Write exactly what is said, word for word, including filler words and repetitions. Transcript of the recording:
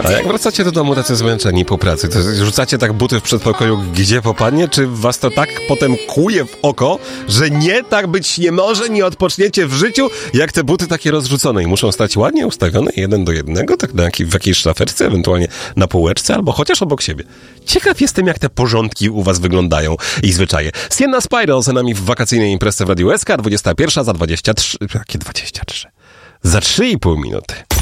A jak wracacie do domu tacy zmęczeni po pracy, to rzucacie tak buty w przedpokoju, gdzie popadnie? Czy was to tak potem kłuje w oko, że nie, tak być nie może, nie odpoczniecie w życiu, jak te buty takie rozrzucone i muszą stać ładnie ustawione jeden do jednego, tak na jakiej, w jakiejś szlaferce, ewentualnie na półeczce, albo chociaż obok siebie. Ciekaw jestem, jak te porządki u was wyglądają i zwyczaje. Sienna Spiral za nami w wakacyjnej imprezie w Radiu S K, dwudziesta pierwsza za dwadzieścia trzy... Jakie dwadzieścia trzy? Za trzy i pół minuty.